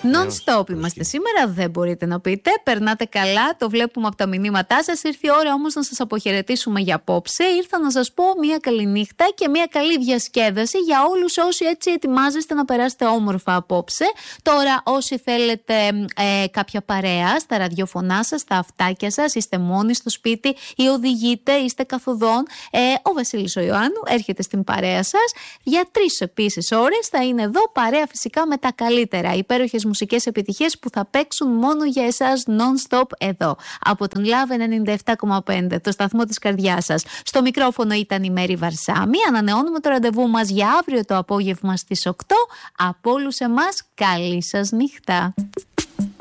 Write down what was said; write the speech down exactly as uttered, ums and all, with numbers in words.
Non-stop είμαστε σήμερα, δεν μπορείτε να πείτε. Περνάτε καλά, το βλέπουμε από τα μηνύματά σας. Ήρθε η ώρα όμως να σας αποχαιρετήσουμε για απόψε. Ήρθα να σας πω μια καλή νύχτα και μια καλή διασκέδαση για όλους όσοι έτσι ετοιμάζεστε να περάσετε όμορφα απόψε. Τώρα, όσοι θέλετε ε, κάποια παρέα στα ραδιοφωνά σας, στα αυτάκια σας, είστε μόνοι στο σπίτι ή οδηγείτε, είστε καθοδόν, ε, ο Βασίλης ο Ιωάννου έρχεται στην παρέα σας. Για τρεις επίσης ώρες θα είναι εδώ παρέα φυσικά με τα καλύτερα. Υπέροχες μουσικές επιτυχίες που θα παίξουν μόνο για εσάς non-stop εδώ. Από τον Love ενενήντα επτά κόμμα πέντε, το σταθμό της καρδιάς σας. Στο μικρόφωνο ήταν η Μέρη Βαρσάμι. Ανανεώνουμε το ραντεβού μας για αύριο το απόγευμα στις οκτώ. Από όλους εμάς, καλή σας νύχτα.